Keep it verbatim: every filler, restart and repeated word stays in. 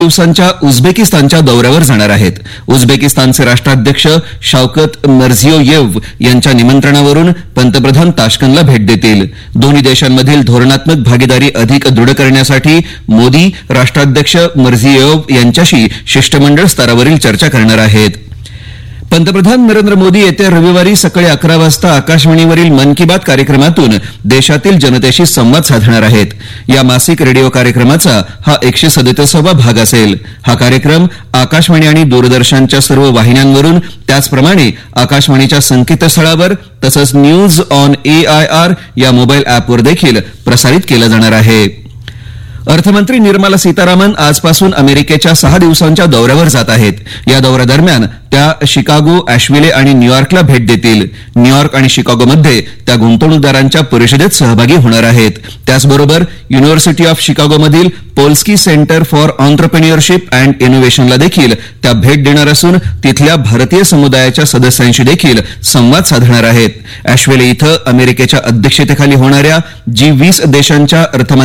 दिवसांच्या उझबेकिस्तानच्या दौऱ्यावर जाणार आहेत. उझबेकिस्तानचे राष्ट्राध्यक्ष शौकत मिर्झियोयेव्ह यांच्या निमंत्रणावरून पंतप्रधान ताश्कंदला भेट देतील. दोन्ही देशांमधील धोरणात्मक भागीदारी अधिक दृढ करण्यासाठी मोदी राष्ट्राध्यक्ष मिर्झियोयेव्ह यांच्याशी शिष्टमंडळ स्तरावरील चर्चा करणार आहेत. पंतप्रधान नरेंद्र मोदी येत्या रविवारी सकाळी अकरा वाजता आकाशवाणीवरील मन की बात कार्यक्रमातून देशातील जनतेशी संवाद साधणार आहेत. या मासिक रेडिओ कार्यक्रमाचा हा एकशे सदतीसावा भाग असेल. हा कार्यक्रम आकाशवाणी आणि दूरदर्शनच्या सर्व वाहिन्यांवरून, त्याचप्रमाणे आकाशवाणीच्या संकेतस्थळावर तसंच न्यूज ऑन एआयआर या मोबाईल अॅपवर देखील प्रसारित केलं जाणार आहे. अर्थमंत्री निर्मला सीतारामन आजपासून अमेरिकेच्या सहा दिवसांच्या दौऱ्यावर जात आहेत. या दौऱ्यादरम्यान त्या शिकागो, अॅशविले आणि न्यूयॉर्कला भेट देतील. न्यूयॉर्क आणि शिकागोमध्ये त्या गुंतवणूकदारांच्या परिषदेत सहभागी होणार आहेत. त्याचबरोबर university of शिकागोमधील Polski centre for ऑन्ट्रप्रेन्युअरशिप and इनोव्हेशनला देखील त्या भेट देणार असून तिथल्या भारतीय समुदायाच्या सदस्यांशी देखील संवाद साधणार आहेत. अॅशविले इथं अमेरिकेच्या अध्यक्षतेखाली होणाऱ्या जी वीस देशांच्या अर्थमंत्री